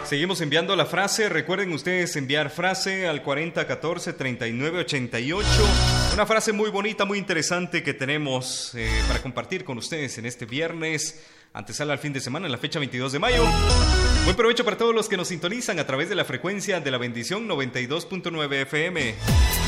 Seguimos enviando la frase. Recuerden ustedes enviar frase al 4014-3988. Una frase muy bonita, muy interesante que tenemos para compartir con ustedes en este viernes, antesala al fin de semana, en la fecha 22 de mayo. Buen provecho para todos los que nos sintonizan a través de la frecuencia de la bendición 92.9 FM.